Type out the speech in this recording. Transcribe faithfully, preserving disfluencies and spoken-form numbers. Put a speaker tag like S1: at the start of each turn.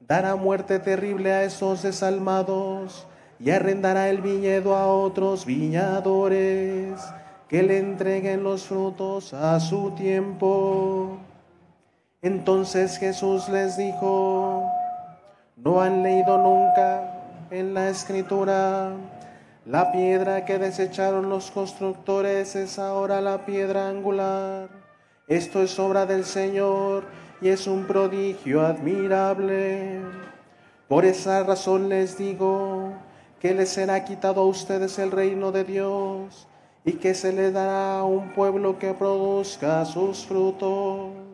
S1: dará muerte terrible a esos desalmados y arrendará el viñedo a otros viñadores que le entreguen los frutos a su tiempo. Entonces Jesús les dijo: ¿no han leído nunca en la Escritura? La piedra que desecharon los constructores es ahora la piedra angular. Esto es obra del Señor y es un prodigio admirable. Por esa razón les digo que les será quitado a ustedes el reino de Dios y que se les dará a un pueblo que produzca sus frutos.